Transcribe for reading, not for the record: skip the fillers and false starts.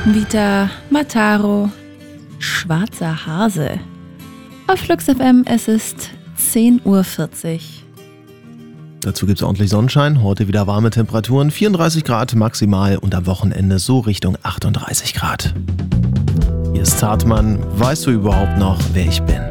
Vita Mataro, schwarzer Hase. Auf Flux FM, es ist 10:40 Uhr. Dazu gibt es ordentlich Sonnenschein, heute wieder warme Temperaturen, 34 Grad maximal und am Wochenende so Richtung 38 Grad. Hier ist Zartmann, weißt du überhaupt noch, wer ich bin?